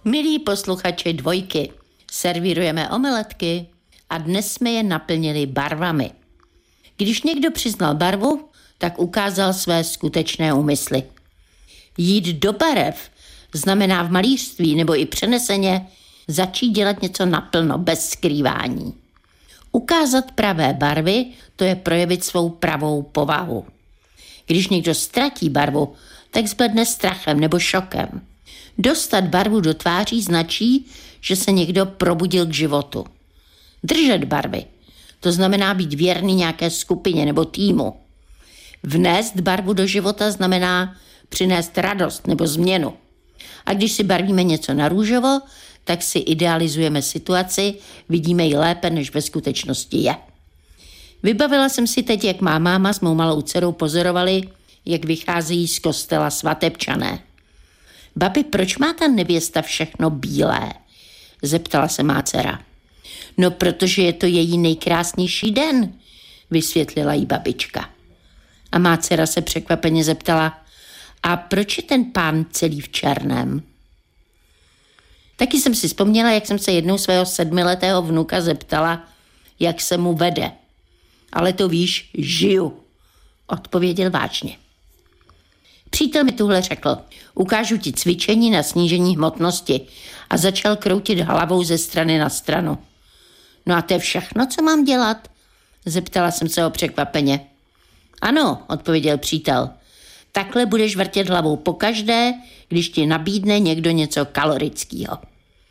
Milí posluchači Dvojky, servírujeme omeletky a dnes jsme je naplnili barvami. Když někdo přiznal barvu, tak ukázal své skutečné úmysly. Jít do barev znamená v malířství nebo i přeneseně začít dělat něco naplno, bez skrývání. Ukázat pravé barvy, to je projevit svou pravou povahu. Když někdo ztratí barvu, tak zbledne strachem nebo šokem. Dostat barvu do tváří značí, že se někdo probudil k životu. Držet barvy, to znamená být věrný nějaké skupině nebo týmu. Vnést barvu do života znamená přinést radost nebo změnu. A když si barvíme něco na růžovo, tak si idealizujeme situaci, vidíme ji lépe, než ve skutečnosti je. Vybavila jsem si teď, jak má máma s mou malou dcerou pozorovali, jak vycházejí z kostela svatebčané. Babi, proč má ta nevěsta všechno bílé? Zeptala se má dcera. No, protože je to její nejkrásnější den, vysvětlila jí babička. A má dcera se překvapeně zeptala, a proč je ten pán celý v černém? Taky jsem si vzpomněla, jak jsem se jednou svého 7letého vnuka zeptala, jak se mu vede. Ale to víš, žiju, odpověděl vážně. Přítel mi tuhle řekl, ukážu ti cvičení na snížení hmotnosti a začal kroutit hlavou ze strany na stranu. No a to je všechno, co mám dělat? Zeptala jsem se ho překvapeně. Ano, odpověděl přítel. Takhle budeš vrtět hlavou pokaždé, když ti nabídne někdo něco kalorického.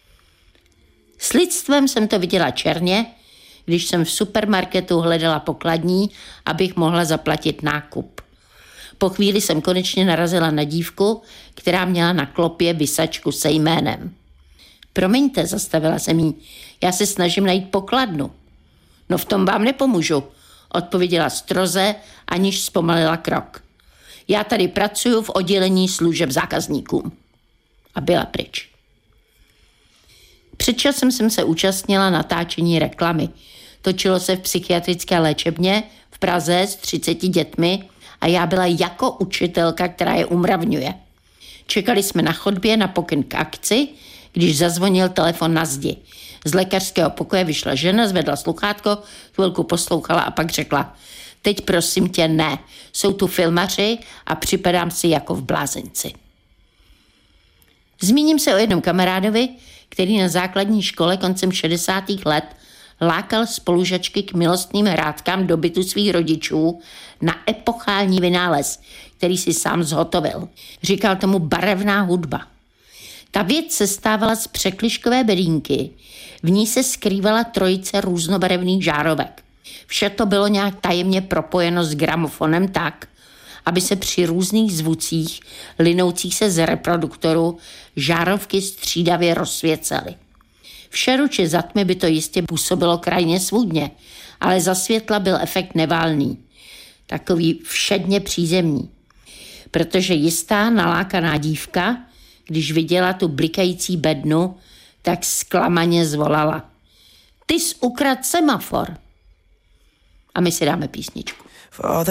S lidstvem jsem to viděla černě, když jsem v supermarketu hledala pokladní, abych mohla zaplatit nákup. Po chvíli jsem konečně narazila na dívku, která měla na klopě visačku se jménem. Promiňte, zastavila jsem jí, já se snažím najít pokladnu. No v tom vám nepomůžu, odpověděla stroze, aniž zpomalila krok. Já tady pracuji v oddělení služeb zákazníkům. A byla pryč. Před časem jsem se účastnila natáčení reklamy. Točilo se v psychiatrické léčebně v Praze s 30 dětmi a já byla jako učitelka, která je umravňuje. Čekali jsme na chodbě na pokyn k akci, když zazvonil telefon na zdi. Z lékařského pokoje vyšla žena, zvedla sluchátko, chvilku poslouchala a pak řekla, teď prosím tě ne, jsou tu filmaři a připadám si jako v blázinci. Zmíním se o jednom kamarádovi, který na základní škole koncem 60. let lákal spolužačky k milostným hrádkám do bytu svých rodičů na epochální vynález, který si sám zhotovil. Říkal tomu barevná hudba. Ta věc se stávala z překližkové bedínky, v ní se skrývala trojice různobarevných žárovek. Vše to bylo nějak tajemně propojeno s gramofonem tak, aby se při různých zvucích linoucích se z reproduktoru žárovky střídavě rozsvěcely. V šeru či za tmy by to jistě působilo krajně svůdně, ale za světla byl efekt nevalný, takový všedně přízemní. Protože jistá nalákaná dívka, když viděla tu blikající bednu, tak zklamaně zvolala. Ty jsi ukradl semafor. A my si dáme písničku.